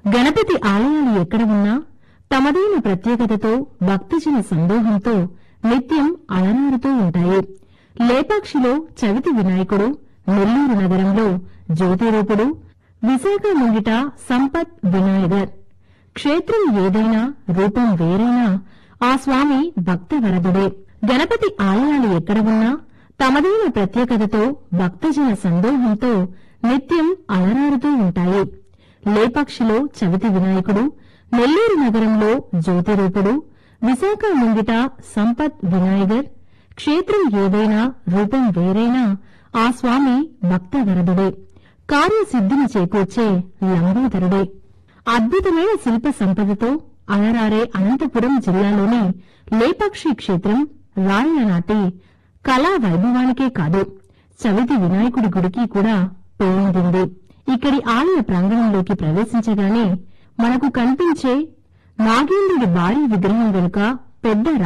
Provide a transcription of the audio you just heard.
గణపతి ఆలయాలు ఎక్కడ ఉన్నా తమదైన ప్రత్యేకతతో భక్తజన సందోహంతో నిత్యం అలరారుతూ ఉంటాయి. లేపాక్షిలో చవితి వినాయకుడు, నెల్లూరు నగరంలో జ్యోతిరూపుడు, విశాఖ ముంగిట సంపత్ వినాయగర్. క్షేత్రం ఏదైనా రూపం వేరైనా ఆ స్వామి భక్తవరదుడే. గణపతి ఆలయాలు ఎక్కడ ఉన్నా తమదైన ప్రత్యేకతతో భక్తజన సందోహంతో నిత్యం అలరారుతూ ఉంటాయి. లేపాక్షిలో చవితి వినాయకుడు, నెల్లూరు నగరంలో జ్యోతిరూపుడు, విశాఖ ముంగిట సంపత్ వినాయగర్. క్షేత్రం ఏదైనా రూపం వేరైనా ఆ స్వామి భక్తవరదుడే. కార్యసిద్ధిని చేకూర్చే లంబోదరుడే. అద్భుతమైన శిల్ప సంపదతో అలరారే అనంతపురం జిల్లాలోని లేపాక్షి క్షేత్రం రాళ్ల నాటి కళా వైభవానికే కాదు, చవితి వినాయకుడి గుడికి కూడా పేరొందింది. ఇక్కడి ఆలయ ప్రాంగణంలోకి ప్రవేశించగానే మనకు కనిపించే నాగేంద్రుడి భారీ విగ్రహం వెనుక పెద్ద